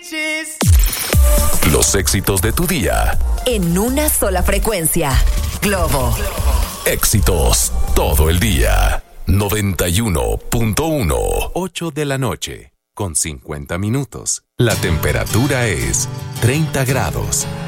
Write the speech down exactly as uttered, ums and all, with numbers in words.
Los éxitos de tu día. En una sola frecuencia. Globo. Éxitos todo el día. noventa y uno punto uno. ocho de la noche, con cincuenta minutos. La temperatura es treinta grados.